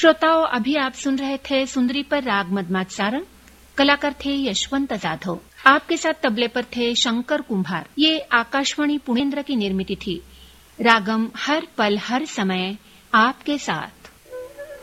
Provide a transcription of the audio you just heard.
श्रोताओं, अभी आप सुन रहे थे सुंदरी पर राग मदमात सारंग। कलाकार थे यशवंत जाधव। आपके साथ तबले पर थे शंकर कुंभार। ये आकाशवाणी पुणेन्द्र की निर्मित थी। रागम हर पल हर समय आपके साथ।